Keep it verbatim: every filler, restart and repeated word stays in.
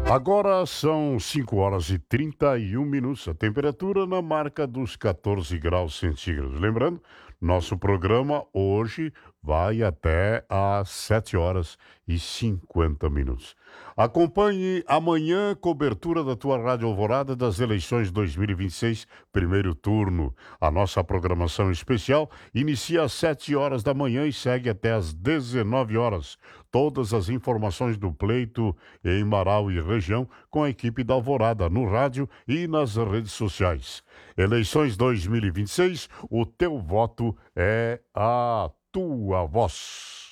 Agora são cinco horas e trinta e um minutos. A temperatura na marca dos quatorze graus centígrados. Lembrando, nosso programa hoje vai até às sete horas e cinquenta minutos. Acompanhe amanhã cobertura da tua Rádio Alvorada das eleições dois mil e vinte e seis, primeiro turno. A nossa programação especial inicia às sete horas da manhã e segue até às dezenove horas. Todas as informações do pleito em Marau e região com a equipe da Alvorada no rádio e nas redes sociais. Eleições dois mil e vinte e seis, o teu voto é a tua voz.